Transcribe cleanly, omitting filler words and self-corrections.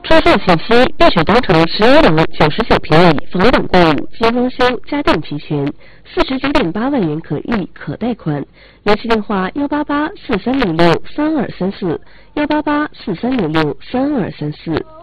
车售信息：碧水东城11楼99平米，房本购物，精装修，家电齐全，49.8万元可议可贷款。联系电话：18843663234，18843663234。